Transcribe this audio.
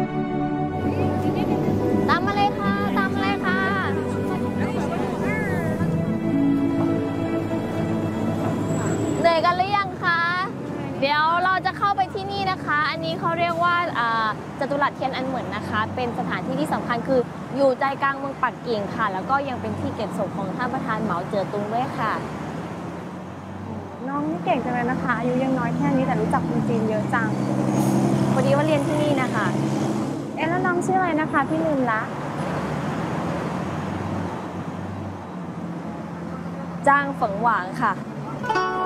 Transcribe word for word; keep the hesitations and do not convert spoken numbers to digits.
ตามมาเลยค่ะตามมาเลยค่ะเหนื่อยกันหรือยังคะเดี๋ยวเราจะเข้าไปที่นี่นะคะ อันนี้เขาเรียกว่าจตุรัสเทียนอันเหมินนะคะเป็นสถานที่ที่สำคัญคืออยู่ใจกลางเมืองปักกิ่งค่ะแล้วก็ยังเป็นที่เก็บศพของท่านประธานเหมาเจ๋อตุงด้วยค่ะน้องนี่เก่งจังเลยนะคะอายุยังน้อยแค่นี้แต่รู้จักคนจีนเยอะจังพอดีว่าเรียนที่นี่นะคะเอ๊ะแล้วน้องชื่ออะไรนะคะพี่ลืมละจ้างฝังหวางค่ะ